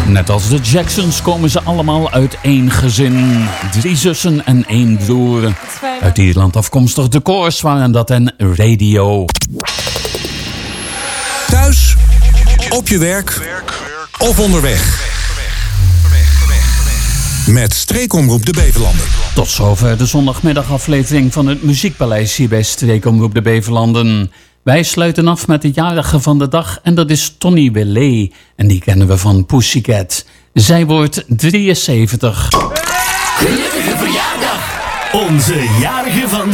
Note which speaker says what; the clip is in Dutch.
Speaker 1: Net als de Jacksons komen ze allemaal uit één gezin. 3 zussen en 1 broer. Uit Ierland afkomstig de Coors waren dat en Radio.
Speaker 2: Thuis, op je werk of onderweg. Met Streekomroep de Beverlanden.
Speaker 1: Tot zover de zondagmiddagaflevering van het Muziekpaleis hier bij Streekomroep de Beverlanden. Wij sluiten af met de jarige van de dag en dat is Tony Bellet. En die kennen we van Pussycat. Zij wordt 73.
Speaker 3: Gelukkige verjaardag, onze jarige van de